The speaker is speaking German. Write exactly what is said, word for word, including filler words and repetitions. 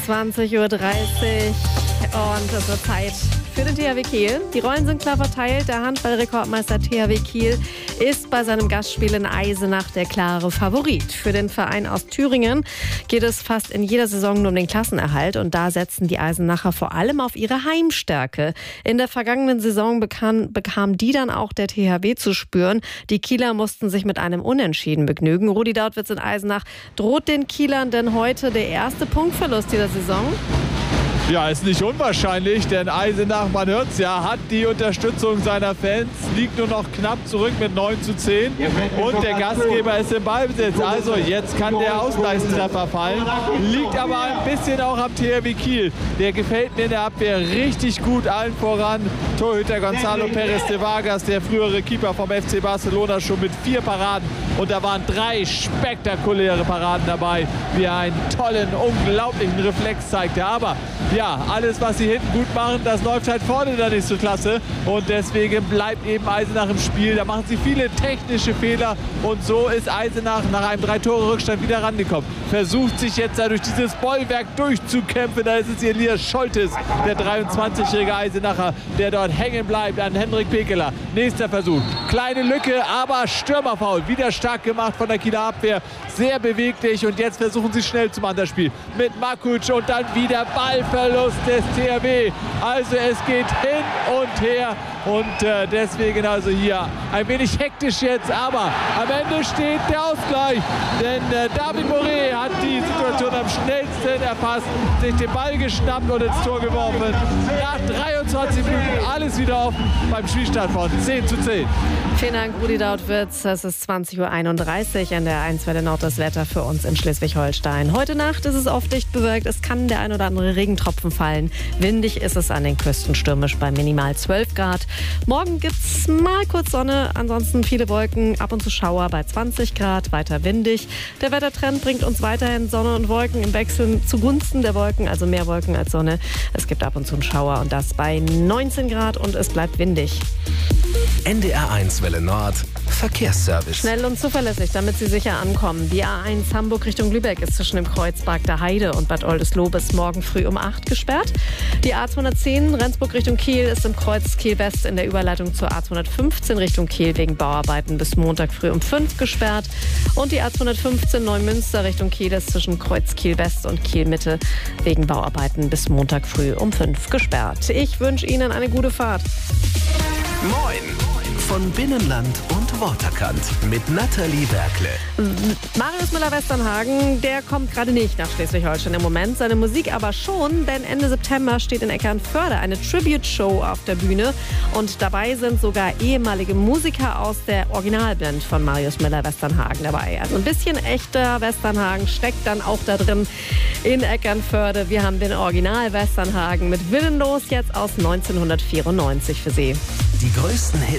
zwanzig Uhr dreißig und es wird Zeit für den T H W Kiel. Die Rollen sind klar verteilt. Der Handballrekordmeister T H W Kiel ist bei seinem Gastspiel in Eisenach der klare Favorit. Für den Verein aus Thüringen geht es fast in jeder Saison nur um den Klassenerhalt. Und da setzen die Eisenacher vor allem auf ihre Heimstärke. In der vergangenen Saison bekam, bekam die dann auch der T H W zu spüren. Die Kieler mussten sich mit einem Unentschieden begnügen. Rudi Dautwitz in Eisenach. Droht den Kielern denn heute der erste Punktverlust dieser Saison? Ja, ist nicht unwahrscheinlich, denn Eisenach, man hört es ja, hat die Unterstützung seiner Fans, liegt nur noch knapp zurück mit neun zu zehn und der Gastgeber ist im Ballbesitz. Also jetzt kann der Ausgleichstreffer fallen, liegt aber ein bisschen auch am T H W Kiel. Der gefällt mir in der Abwehr richtig gut, allen voran Torhüter Gonzalo Perez de Vargas, der frühere Keeper vom F C Barcelona, schon mit vier Paraden. Und da waren drei spektakuläre Paraden dabei, wie er einen tollen, unglaublichen Reflex zeigte. Aber ja, alles, was sie hinten gut machen, das läuft halt vorne dann nicht so klasse. Und deswegen bleibt eben Eisenach im Spiel. Da machen sie viele technische Fehler. Und so ist Eisenach nach einem Drei-Tore-Rückstand wieder rangekommen. Versucht sich jetzt da durch dieses Bollwerk durchzukämpfen. Da ist es Elias Scholtes, der dreiundzwanzigjährige Eisenacher, der dort hängen bleibt an Hendrik Pekeler. Nächster Versuch. Kleine Lücke, aber Stürmerfoul. Wieder stark gemacht von der Kieler Abwehr. Sehr beweglich. Und jetzt versuchen sie schnell zum anderen Spiel. Mit Makuc und dann wieder Ballverlust des T H W. Also es geht hin und her. Und äh, deswegen also hier ein wenig hektisch jetzt. Aber am Ende steht der Ausgleich. Denn äh, David Moret hat die Situation am schnellsten erfasst, sich den Ball geschnappt und ins Tor geworfen. Nach dreiundzwanzig Minuten alles wieder offen beim Spielstand von zehn zu zehn. Vielen Dank, Rudi Dautwitz. Es ist zwanzig Uhr einunddreißig an der eins Welle Nord das Wetter für uns in Schleswig-Holstein. Heute Nacht ist es oft dicht bewölkt. Es kann der ein oder andere Regentropfen fallen. Windig ist es an den Küsten, stürmisch bei minimal zwölf Grad. Morgen gibt es mal kurz Sonne, ansonsten viele Wolken, ab und zu Schauer bei zwanzig Grad, weiter windig. Der Wettertrend bringt uns weiterhin Sonne und Wolken im Wechsel zugunsten der Wolken, also mehr Wolken als Sonne. Es gibt ab und zu einen Schauer und das bei neunzehn Grad und es bleibt windig. N D R eins Welle Nord Verkehrsservice. Schnell und zuverlässig, damit Sie sicher ankommen. Die A eins Hamburg Richtung Lübeck ist zwischen dem Kreuzberg der Heide und Bad Oldesloe bis morgen früh um acht gesperrt. Die A zweihundertzehn Rendsburg Richtung Kiel ist im Kreuz Kiel West in der Überleitung zur A zweihundertfünfzehn Richtung Kiel wegen Bauarbeiten bis Montag früh um fünf gesperrt. Und die A zweihundertfünfzehn Neumünster Richtung Kiel ist zwischen Kreuz Kiel West und Kiel Mitte wegen Bauarbeiten bis Montag früh um fünf gesperrt. Ich wünsche Ihnen eine gute Fahrt. Moin! Von Binnenland und Waterkant mit Nathalie Berkle. Marius Müller-Westernhagen, der kommt gerade nicht nach Schleswig-Holstein im Moment, seine Musik aber schon, denn Ende September steht in Eckernförde eine Tribute-Show auf der Bühne und dabei sind sogar ehemalige Musiker aus der Originalband von Marius Müller-Westernhagen dabei. Also ein bisschen echter Westernhagen steckt dann auch da drin in Eckernförde. Wir haben den Original Westernhagen mit Willenlos jetzt aus neunzehnhundertvierundneunzig für Sie. Die größten Hits